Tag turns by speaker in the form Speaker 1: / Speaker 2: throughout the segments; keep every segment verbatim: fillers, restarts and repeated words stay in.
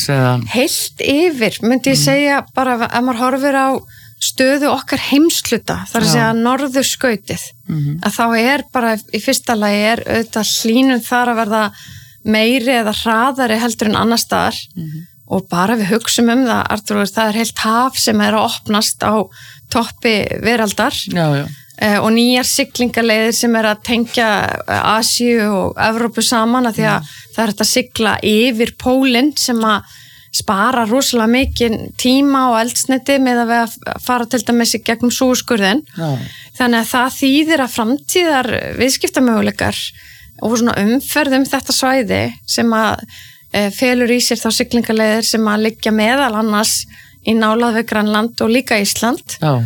Speaker 1: eða?
Speaker 2: Heilt yfir, myndi ég mm. segja bara ef maður horfir á stöðu okkar heimsluta, þar að segja norðurskautið, mm-hmm. að þá er bara í fyrsta lagi er auðvitað hlýnun þar að verða meiri eða hraðari heldur en annar staðar mm-hmm. og bara við hugsum um það, Artur, það er heilt haf sem er að opnast á toppi veraldar
Speaker 1: já, já.
Speaker 2: Eh, og nýjar siglingaleiðir sem er að tengja Asíu og Evrópu saman að því að mm. það er að sigla yfir pólinn sem að spara rosalega mikið tíma og eldsneyti með að við að fara til dæmis í gegnum Súesskurðinn. Þannig að það þýðir að framtíðar viðskiptamöguleikar og svona umferð um þetta svæði sem að e, felur í sér þá siglingaleiðir sem að liggja meðal annars í nálægð við Grænland og líka Ísland e,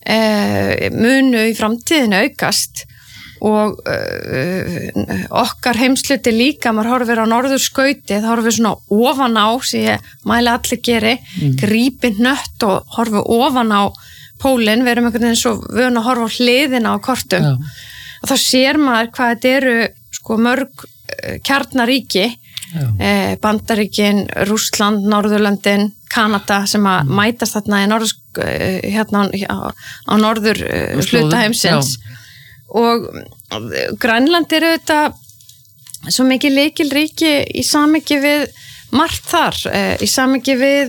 Speaker 2: munu í framtíðinu aukast og uh, okkar heimsluti líka, maður horfir á norðurskautið, það horfir svona ofan á sem ég mæli allir geri mm. grípi nött og horfi ofan á pólinn, við erum einhvern veginn svo vön að horfa á hliðina á kortum Já. Og þá sér maður hvað þetta eru sko mörg uh, kjarnaríki eh, Bandaríkin, Rússland, Norðurlöndin, Kanada sem að mm. mætast þarna í norður, uh, hérna á, á norður uh, hluta heimsins Já. Og Grænland er auðvitað svo mikið lykilríki í samhengi við margt þar, í samhengi við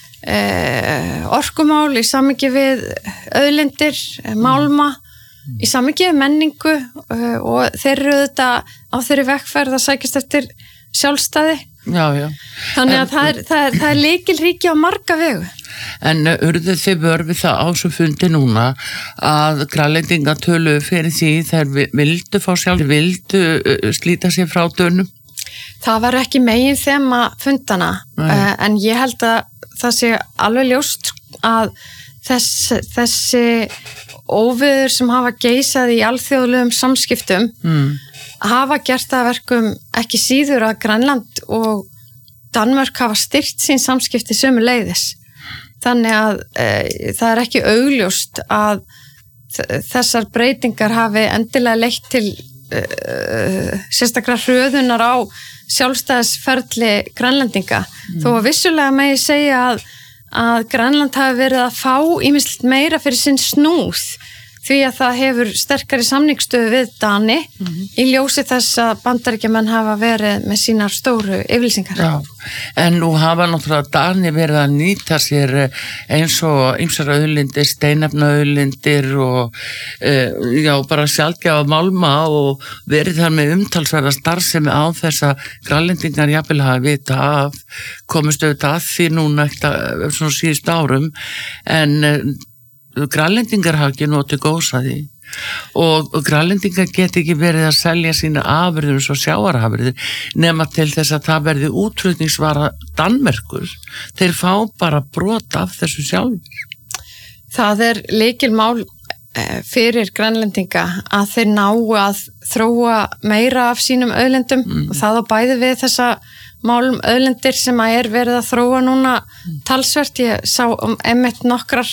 Speaker 2: orkumál, í samhengi við auðlindir, málma, í samhengi við menningu og þeir eru auðvitað á þeirri vegferð að sækjast eftir sjálfstæði. Já, já. Þannig að en, það er, það er, það er lykilríki á marga vegu.
Speaker 1: En urðu þið vörfið það á svo fundi núna að grænlendingar töluðu fyrir því þeir vildu fá sjálf, vildu slíta sér frá dönum?
Speaker 2: Það var ekki megin þema fundana, uh, en ég held að það sé alveg ljóst að þess, þessi óveður sem hafa geisað í alþjóðlegum samskiptum mm. hafa gert það verkum ekki síður að Grænland og Danmörk hafa styrkt sín samskipti sömu leiðis. Þannig að e, það er ekki augljóst að þessar breytingar hafi endilega leitt til e, sérstaklega hröðunar á sjálfstæðisferli grænlendinga. Mm. Þó að vissulega megi segja að, að Grænland hafi verið að fá ýmislegt meira fyrir sinn snúð því að það hefur sterkari samningsstöðu við Dani mm-hmm. í ljósi þess að Bandaríkjamenn hafa verið með sínar stóru yfirlýsingar.
Speaker 1: Já, en nú hafa náttúrulega Dani verið að nýta sér eins og ýmsar auðlindir, steinefnaauðlindir og e, já, bara sjaldgæfa málma og verið þar með umtalsverða starfsemi á þess að grænlendingar jafnvel hafa vita af, komist auðvitað að því núna eftir svona síðust árum, en grænlendingar hafa ekki notið góðs að því og grænlendingar get ekki verið að selja sína afurðir og sjávarafurðir nema til þess að það verði útflutningsvara Danmerkur. Þeir fá bara brot af þessu sjálfur.
Speaker 2: Það er lykilmál fyrir grænlendinga að þeir ná að þróa meira af sínum auðlindum mm. og það á bæði við þessa málum auðlindir sem að er verið að þróa núna mm. talsvert. Ég sá um einmitt nokkrar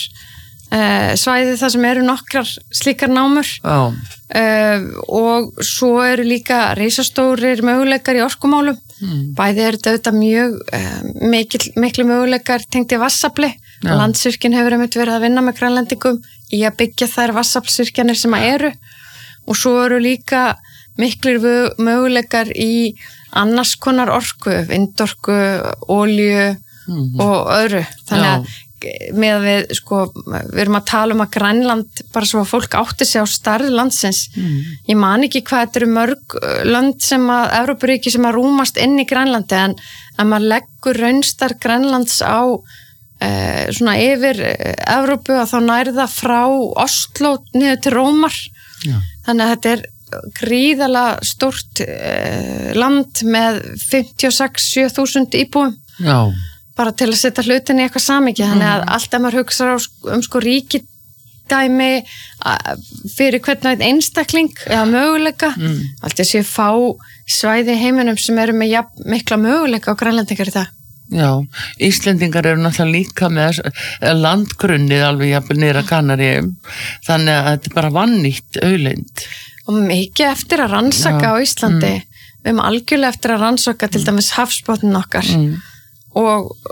Speaker 2: svæði það sem eru nokkrar slíkar námur oh. uh, og svo eru líka risastórir möguleikar í orkumálum mm. bæði eru þetta mjög uh, mikil, miklu möguleikar tengt í vatnsafli ja. Landsvirkjun hefur einmitt verið að vinna með grænlendingum í að byggja þær vatnsaflsvirkjanir sem að eru og svo eru líka miklir möguleikar í annars konar orku, vindorku, olíu mm. og öðru þannig að ja. Með við, sko, við erum að tala um að Grænland, bara svo að fólk átti sig á stærð landsins. Mm. Ég man ekki hvað þetta eru mörg lönd sem að, Evrópuríki sem að rúmast inn í Grænlandi, en að maður leggur raunstar Grænlands á eh, svona yfir Evrópu að þá nærða frá Oslo niður til Rómar. Já. Þannig að þetta er gríðalega stórt eh, land með fimmtíu og sex til sjö þúsund íbúum. Já. Bara til að setja hlutin í eitthvað samhengi þannig að mm. alltaf maður hugsa um sko ríkidæmi fyrir hvern einstakling eða möguleika mm. alltaf séu fá svæði í heiminum sem eru með ja, mikla möguleika á grænlendingar í það.
Speaker 1: Já, Íslendingar eru náttúrulega líka með landgrunnið alveg jafnvel niður að Kanaríum þannig að þetta er bara vannýtt auðlind.
Speaker 2: Og mikið eftir að rannsaka Já. Á Íslandi mm. við erum algjörlega eftir að rannsaka til dæmis hafsbotnin okkar mm. og